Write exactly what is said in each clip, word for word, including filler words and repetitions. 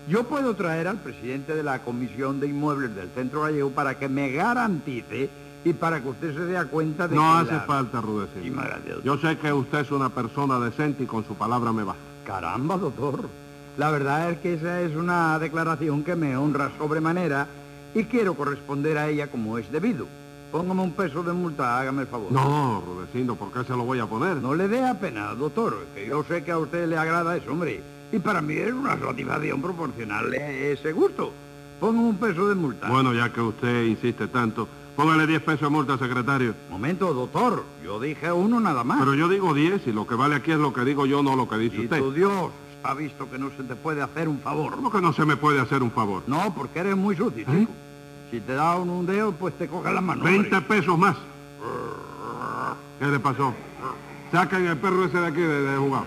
Yo puedo traer al presidente de la Comisión de Inmuebles del Centro Gallego para que me garantice y para que usted se dé cuenta de no que... No hace la... falta, Rudecindo. Sí, gracias. Yo sé que usted es una persona decente y con su palabra me basta. Caramba, doctor. La verdad es que esa es una declaración que me honra sobremanera y quiero corresponder a ella como es debido. Póngame un peso de multa, hágame el favor. No, Rudecindo, ¿por qué se lo voy a poner? No le dé pena, doctor, que yo sé que a usted le agrada eso, hombre. Y para mí es una satisfacción proporcionarle ese gusto. Póngame un peso de multa. Bueno, ya que usted insiste tanto, póngale diez pesos de multa, secretario. Momento, doctor, yo dije uno nada más. Pero yo digo diez y lo que vale aquí es lo que digo yo, no lo que dice y usted. Tu Dios, ha visto que no se te puede hacer un favor. ¿Cómo que no se me puede hacer un favor? No, porque eres muy sucio, ¿Eh? chico. Si te da un, un dedo, pues te coge la mano. veinte hombre. pesos más. ¿Qué le pasó? Saquen el perro ese de aquí de, de jugar.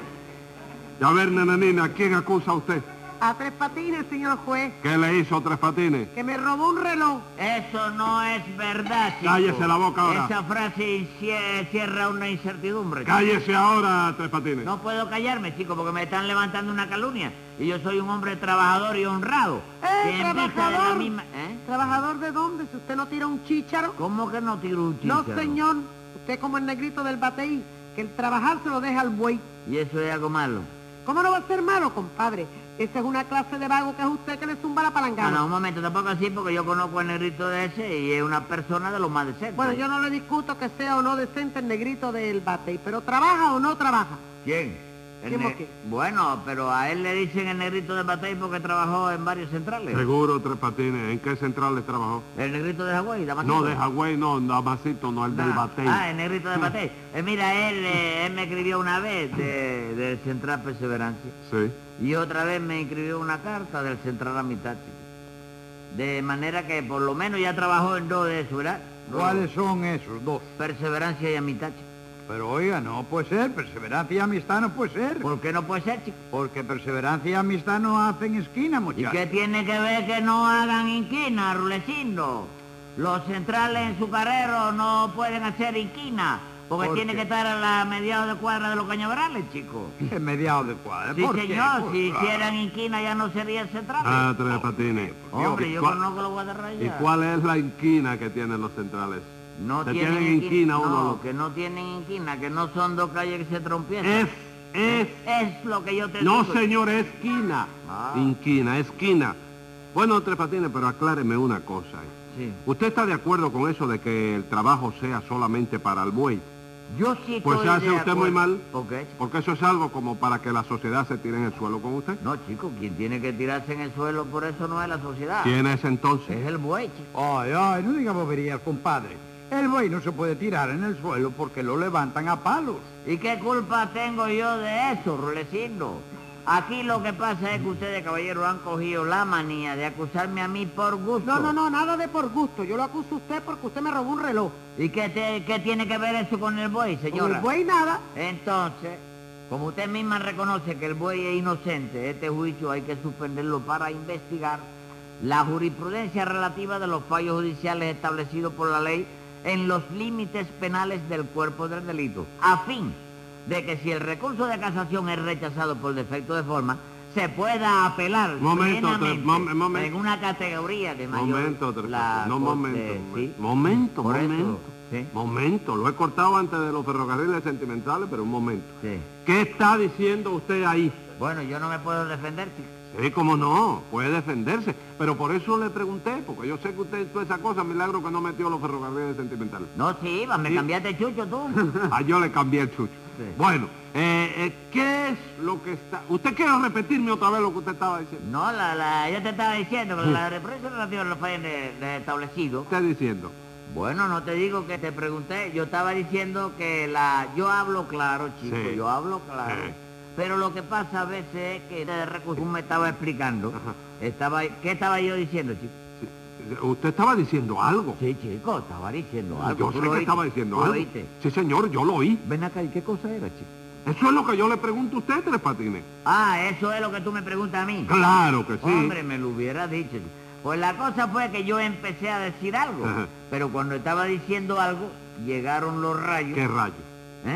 Ya ver, nananina, ¿a quién acusa usted? A Tres Patines, señor juez, ¿Qué le hizo Tres Patines? que me robó un reloj. Eso no es verdad, chico. Cállese la boca ahora. Esa frase encie- cierra una incertidumbre. chico. Cállese ahora, Tres Patines. No puedo callarme, chico, porque me están levantando una calumnia. Y yo soy un hombre trabajador y honrado. ¡Eh, que en vista de la trabajador! misma- ¿Eh? ¿Trabajador de dónde? Si usted no tira un chícharo. ¿Cómo que no tiro un No, chícharo? señor. Usted como el negrito del bateí, que el trabajar se lo deja al buey. ¿Y eso es algo malo? ¿Cómo no va a ser malo, compadre? Esa es una clase de vago que es usted que le zumba la No, palangana. no, un momento, tampoco así, porque yo conozco al negrito de ese y es una persona de lo más decente. Bueno, yo no le discuto que sea o no decente el negrito del bateí, pero ¿trabaja o no trabaja? ¿Quién? El ¿Quién ne- o qué? Bueno, pero a él le dicen el negrito de batey porque trabajó en varios centrales. Seguro, Tres Patines. ¿En qué centrales trabajó? El negrito de Hawái, Damasito. No, de Hawái, no, Damasito, no, el del Ah, batey. Ah, el negrito de batey. Eh, mira, él, eh, él me escribió una vez de- del Central Perseverancia Sí. y otra vez me escribió una carta del Central Amistad, chico. De manera que por lo menos ya trabajó en dos de esos, ¿verdad? ¿Cuáles son esos dos? Perseverancia y Amistad, chico. Pero oiga, no puede ser, perseverancia y amistad no puede ser. ¿Por qué no puede ser, chico? Porque perseverancia y amistad no hacen esquina, ¿Y muchachos. qué tiene que ver que no hagan inquina, Rulecindo? Los centrales en su carrero no pueden hacer inquina, porque ¿Por tiene qué? que estar a la mediados de cuadra de los cañaverales, chico. En mediados de cuadra. Sí, ¿Por qué? señor, Pues, si claro. hicieran inquina ya no sería central. Ah, Tres Patines. Hombre, ¿Y yo cuál- conozco los ¿Y guadarrayas. cuál es la inquina que tienen los centrales? No ¿Se tienen, tienen inquina uno a No, los- que no tienen inquina, que no son dos calles que se trompiezan. Es, es. Es lo que yo te No, digo. señor, esquina. Ah. Inquina, esquina. Bueno, Tres Patines, pero acláreme una cosa. eh. Sí. ¿Usted está de acuerdo con eso de que el trabajo sea solamente para el buey? Yo sí Pues estoy se hace de usted muy acuerdo. mal. ¿Por qué? Porque eso es algo como para que la sociedad se tire en el suelo con usted. No, chico, quien tiene que tirarse en el suelo por eso no es la sociedad. ¿Quién es entonces? Es el buey, chico. Ay, ay, no diga boberías, compadre. El buey no se puede tirar en el suelo porque lo levantan a palos. ¿Y qué culpa tengo yo de eso, Rulecindo? Aquí lo que pasa es que ustedes, caballeros, han cogido la manía de acusarme a mí por gusto. No, no, no, nada de por gusto. Yo lo acuso a usted porque usted me robó un reloj. ¿Y qué, te- qué tiene que ver eso con el buey, Con señora? el buey nada. Entonces, como usted misma reconoce que el buey es inocente, este juicio hay que suspenderlo para investigar la jurisprudencia relativa de los fallos judiciales establecidos por la ley en los límites penales del cuerpo del delito, a fin de que si el recurso de casación es rechazado por defecto de forma, se pueda apelar Momento, plenamente Tres, mom- momento. en una categoría de mayor... Momento, Tres la Patines. No, corte, momento. ¿sí? Momento, Por eso, momento. sí. Momento, lo he cortado antes de los ferrocarriles sentimentales, pero un momento. Sí. ¿Qué está diciendo usted ahí? Bueno, yo no me puedo defender, chico. Sí, cómo no, puede defenderse. Pero por eso le pregunté, porque yo sé que usted hizo esa cosa, milagro que no metió los ferrocarriles sentimentales. No, sí, va, me Sí. cambiaste chucho tú. Ah, yo le cambié el chucho. Sí. Bueno, eh, eh, ¿qué es lo que está...? ¿Usted quiere repetirme otra vez lo que usted estaba diciendo? No, la, la, yo te estaba diciendo que la represión relativa a los fallos de, de establecido. ¿Qué está diciendo? Bueno, no te digo que te pregunté, yo estaba diciendo que la, yo hablo claro, chico, Sí. yo hablo claro. Sí. Pero lo que pasa a veces es que de recursos me estaba explicando. Ajá. Estaba, ¿qué estaba yo diciendo, chico? Sí, usted estaba diciendo algo. Sí, chico, estaba diciendo algo. Yo ¿Tú sé lo que oíste? estaba diciendo ¿Tú lo algo. oíste? Sí, señor, yo lo oí. Ven acá, ¿y qué cosa era, chico? Eso es lo que yo le pregunto a usted, Tres Patines. Ah, eso es lo que tú me preguntas a mí. Claro que sí. Hombre, me lo hubiera dicho. Pues la cosa fue que yo empecé a decir algo, Ajá. pero cuando estaba diciendo algo, llegaron los rayos. ¿Qué rayo? ¿Eh?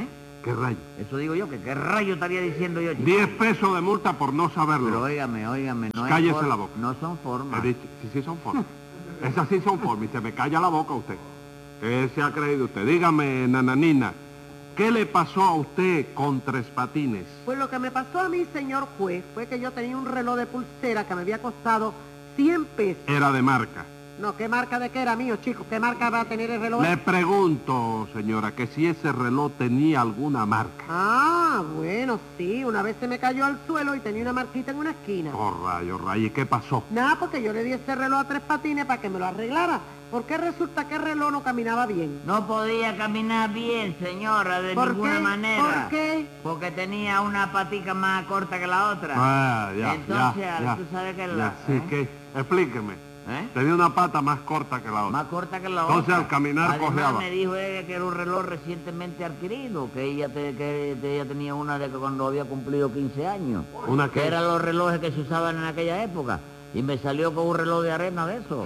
¿Qué rayo? Eso digo yo, que qué rayo estaría diciendo yo, chico. Diez pesos de multa por no saberlo. Pero óigame, óigame, no es Cállese for- la boca. No son formas. He dicho, sí, sí son formas. Esas sí son formas y se me calla la boca usted. ¿Qué se ha creído usted? Dígame, nananina, ¿qué le pasó a usted con Tres Patines? Pues lo que me pasó a mí, señor juez, fue que yo tenía un reloj de pulsera que me había costado cien pesos. Era de marca. No, ¿qué marca de qué era mío, chico? ¿Qué marca va a tener el reloj? Le pregunto, señora, que si ese reloj tenía alguna marca. Ah, bueno, sí, una vez se me cayó al suelo y tenía una marquita en una esquina. Oh, rayo, rayo, ¿y qué pasó? Nada, porque yo le di ese reloj a Tres Patines para que me lo arreglara. Porque resulta que el reloj no caminaba bien. No podía caminar bien, señora, de ¿Por ninguna qué? manera. ¿Por qué? Porque tenía una patica más corta que la otra. Ah, ya, Entonces, ya, Ale, ya, tú sabes que ya, la- sí, ¿eh? que, explíqueme. ¿Eh? Tenía una pata más corta que la otra. Más corta que la Entonces, otra. al caminar, Además, cojeaba. me dijo ella que era un reloj recientemente adquirido, que ella, te- que ella tenía una de que cuando había cumplido quince años. ¿Una Que qué? eran los relojes que se usaban en aquella época. Y me salió con un reloj de arena de eso.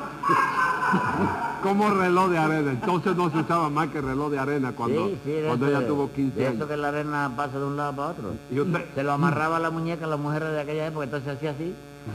Como reloj de arena. Entonces no se usaba más que reloj de arena cuando, sí, sí, de cuando eso ella de- tuvo quince de años. eso que la arena pasa de un lado para otro. Y usted, Se lo amarraba a la muñeca a las mujeres de aquella época, entonces hacía así.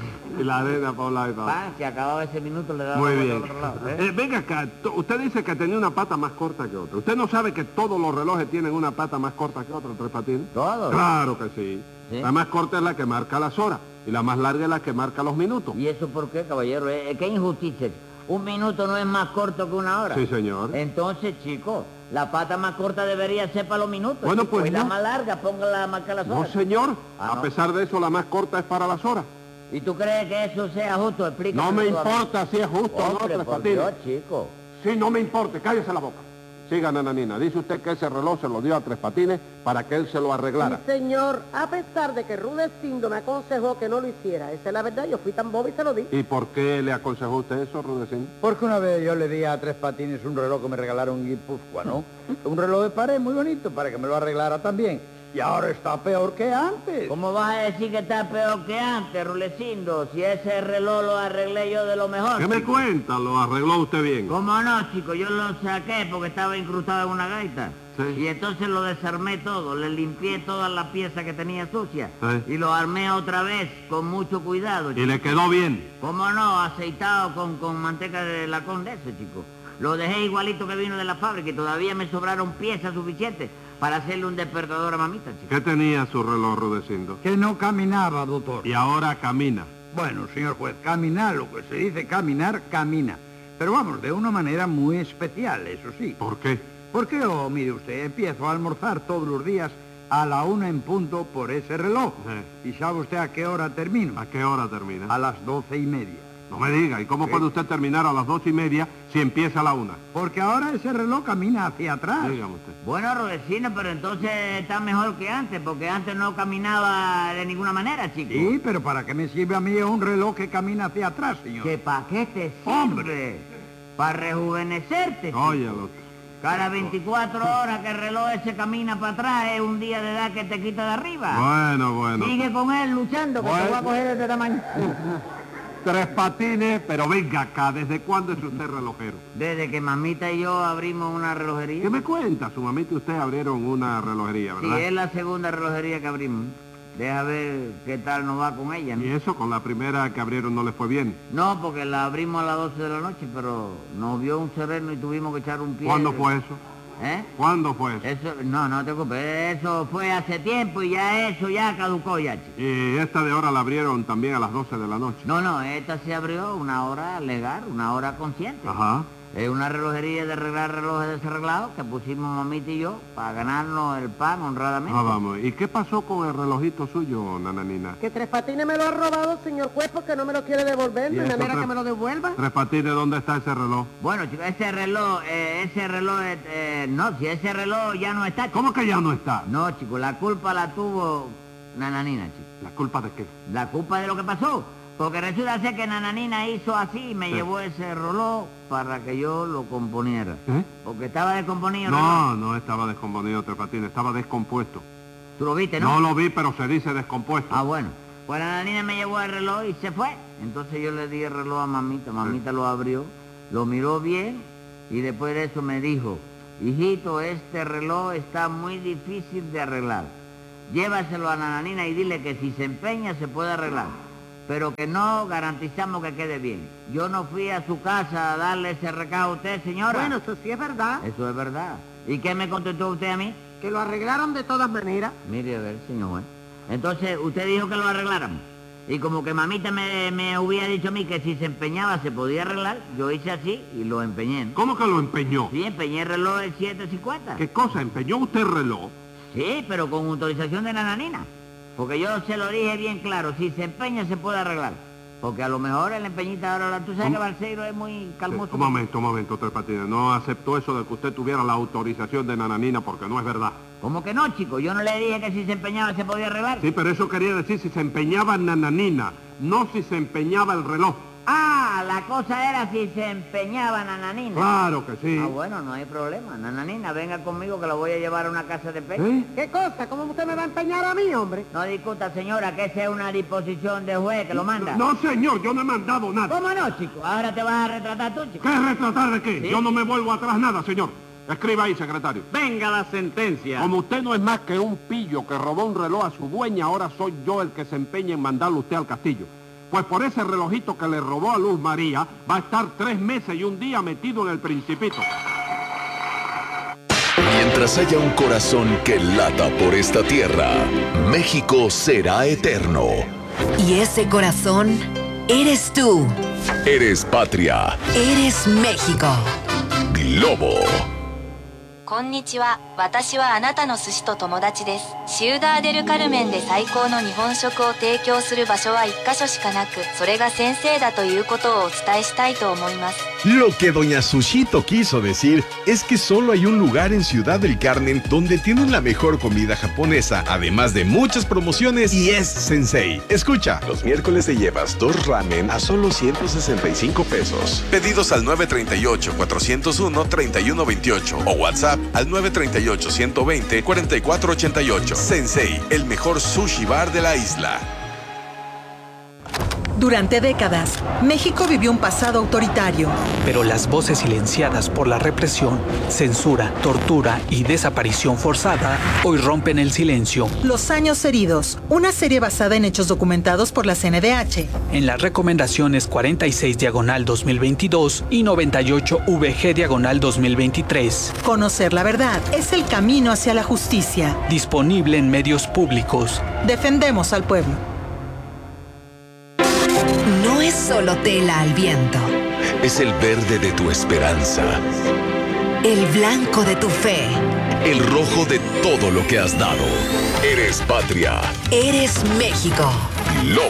y la arena para un lado y para otro. Pa, se acababa ese minuto, le daba Muy la vuelta bien. al otro lado. ¿eh? Eh, venga acá, to- usted dice que tenía una pata más corta que otra. ¿Usted no sabe que todos los relojes tienen una pata más corta que otra, Tres Patines? ¿Todo? Claro que sí. ¿Sí? La más corta es la que marca las horas y la más larga es la que marca los minutos. ¿Y eso por qué, caballero? Eh, ¿Qué injusticia? Un minuto no es más corto que una hora. Sí, señor. Entonces, chico, la pata más corta debería ser para los minutos. Bueno, chico, pues y la no. más larga, póngala a marcar las No, horas. señor. Ah, A no. pesar de eso, la más corta es para las horas. ¿Y tú crees que eso sea justo? Explícame. No me tú a mí. importa si es justo o no, Hombre, Tres por Patines. Dios, chico. Sí, no me importa, cállese la boca. Siga, nananina. Dice usted que ese reloj se lo dio a Tres Patines para que él se lo arreglara. Sí, señor, a pesar de que Rudecindo me aconsejó que no lo hiciera. Esa es la verdad, yo fui tan boba y se lo di. ¿Y por qué le aconsejó usted eso, Rudecindo? Porque una vez yo le di a Tres Patines un reloj que me regalaron en Guipúzcoa, ¿no? Un reloj de pared muy bonito para que me lo arreglara también. Y ahora está peor que antes. ¿Cómo vas a decir que está peor que antes, Rulecindo? Si ese reloj lo arreglé yo de lo mejor. ¿Qué me chico. cuenta? ¿Lo arregló usted bien? ¿Cómo no, chico? Yo lo saqué porque estaba incrustado en una gaita. Sí. Y entonces lo desarmé todo, le limpié todas las piezas que tenía sucias. Sí. Y lo armé otra vez con mucho cuidado, Y chico. le quedó bien. ¿Cómo no? Aceitado con, con manteca de la Condesa, chico. Lo dejé igualito que vino de la fábrica y todavía me sobraron piezas suficientes para hacerle un despertador a mamita, chico. ¿Qué tenía su reloj, Rudecindo? Que no caminaba, doctor. Y ahora camina. Bueno, señor juez, caminar, lo que se dice caminar, camina. Pero vamos, de una manera muy especial, eso sí. ¿Por qué? Porque yo, mire usted, empiezo a almorzar todos los días a la una en punto por ese reloj. Sí. ¿Y sabe usted a qué hora termino? ¿A qué hora termina? A las doce y media. No me diga. ¿Y cómo ¿Qué? puede usted terminar a las dos y media si empieza a la una? Porque ahora ese reloj camina hacia atrás. Dígame usted. Bueno, Rodecino, pero entonces está mejor que antes, porque antes no caminaba de ninguna manera, chico. Sí, pero ¿para qué me sirve a mí un reloj que camina hacia atrás, señor? ¿Que para qué te sirve? Hombre. Para rejuvenecerte, chico. Óyelo. Cada veinticuatro horas que el reloj ese camina para atrás es un día de edad que te quita de arriba. Bueno, bueno. Sigue con él luchando, que te Bueno. voy a coger de este tamaño. Tres Patines, pero venga acá. ¿Desde cuándo es usted relojero? Desde que mamita y yo abrimos una ¿Qué relojería. me cuenta? Su mamita y usted abrieron una relojería, Sí, ¿verdad? es la segunda relojería que abrimos. Deja ver qué tal nos va con ella, ¿no? Y eso con la primera que abrieron no le fue bien. No, porque la abrimos a las doce de la noche, pero nos vio un sereno y tuvimos que echar un pie. ¿Cuándo fue eso? ¿Eh? ¿Cuándo fue eso? Eso, no, no te preocupes, eso fue hace tiempo y ya eso ya caducó ya, chico. Y esta de ahora la abrieron también a las doce de la noche. No, no, esta se abrió una hora legal, una hora consciente. Ajá. Es una relojería de arreglar relojes desarreglados que pusimos mamita y yo para ganarnos el pan honradamente. Ah, vamos. ¿Y qué pasó con el relojito suyo, nananina? Que Tres Patines me lo ha robado, señor juez, porque no me lo quiere devolver. ¿Y No hay eso, manera Tres- que me lo devuelva. Tres Patines, ¿dónde está ese reloj? Bueno, chicos, ese reloj, eh, ese reloj, eh, eh, no, si ese reloj ya no está, chico. ¿Cómo que ya no está? No, chico, la culpa la tuvo Nananina, chico. ¿La culpa de qué? La culpa de lo que pasó. Porque resulta ser que Nananina hizo así y me Sí. llevó ese reloj para que yo lo componiera. ¿Eh? Porque estaba descomponido. el No, reloj. no estaba descomponido Tres Patines, estaba descompuesto. Tú lo viste, ¿no? No lo vi, pero se dice descompuesto. Ah, bueno. Pues Nananina me llevó el reloj y se fue. Entonces yo le di el reloj a mamita. Mamita lo abrió, lo miró bien y después de eso me dijo, hijito, este reloj está muy difícil de arreglar. Llévaselo a Nananina y dile que si se empeña se puede arreglar, pero que no garantizamos que quede bien. Yo no fui a su casa a darle ese recado a usted, señora. Bueno, eso sí es verdad, Eso es verdad. ¿Y qué me contestó usted a mí? que lo arreglaron de todas maneras. Mire, a ver, señor juez. Entonces, usted dijo que lo arregláramos. Y como que mamita me, me hubiera dicho a mí que si se empeñaba se podía arreglar, yo hice así y lo empeñé, ¿no? ¿Cómo que lo empeñó? Sí, empeñé el reloj del siete cincuenta. ¿Qué cosa? ¿Empeñó usted el reloj? Sí, pero con autorización de Nananina. Porque yo se lo dije bien claro, si se empeña se puede arreglar. Porque a lo mejor el empeñita ahora, tú sabes ¿Cómo? que Balseiro es muy calmoso. Un momento, un momento, Tres Patines. No aceptó eso de que usted tuviera la autorización de Nananina porque no es verdad. ¿Cómo que no, chico? Yo no le dije que si se empeñaba se podía arreglar. Sí, pero eso quería decir si se empeñaba Nananina, no si se empeñaba el reloj. Ah, la cosa era si se empeñaba Nananina. Claro que sí. Ah, bueno, no hay problema. Nananina, venga conmigo que lo voy a llevar a una casa de pecho. ¿Eh? ¿Qué cosa? ¿Cómo usted me va a empeñar a mí, hombre? No discuta, señora, que esa es una disposición de juez que lo manda. No, señor, yo no he mandado nada. ¿Cómo no, chico? Ahora te vas a retratar tú, chico. ¿Qué retratar de qué? ¿Sí? Yo no me vuelvo atrás nada, señor. Escriba ahí, secretario. Venga la sentencia. Como usted no es más que un pillo que robó un reloj a su dueña, ahora soy yo el que se empeña en mandarlo usted al castillo. Pues por ese relojito que le robó a Luz María, va a estar tres meses y un día metido en el Principito. Mientras haya un corazón que lata por esta tierra, México será eterno. Y ese corazón eres tú. Eres patria. Eres México. Globo. こんにちは。私はあなたの寿司と友達です。シウダーデルカルメンで最高の日本食を提供する場所は一箇所しかなく、それが先生だということをお伝えしたいと思います。 Lo que doña Sushito quiso decir es que solo hay un lugar en Ciudad del Carmen donde tienen la mejor comida japonesa, además de muchas promociones, y es Sensei. Escucha. Los miércoles te llevas dos ramen a solo ciento sesenta y cinco pesos. Pedidos al nueve tres ocho, cuatro cero uno, tres uno dos ocho o WhatsApp al nueve tres ocho, uno dos cero, cuatro cuatro ocho ocho. Sensei, el mejor sushi bar de la isla. Durante décadas, México vivió un pasado autoritario. Pero las voces silenciadas por la represión, censura, tortura y desaparición forzada hoy rompen el silencio. Los años heridos, una serie basada en hechos documentados por la C N D H. En las recomendaciones cuarenta y seis diagonal dos mil veintidós y noventa y ocho V G diagonal dos mil veintitrés. Conocer la verdad es el camino hacia la justicia. Disponible en medios públicos. Defendemos al pueblo. No es solo tela al viento. Es el verde de tu esperanza. El blanco de tu fe. El rojo de todo lo que has dado. Eres patria. Eres México. Globo.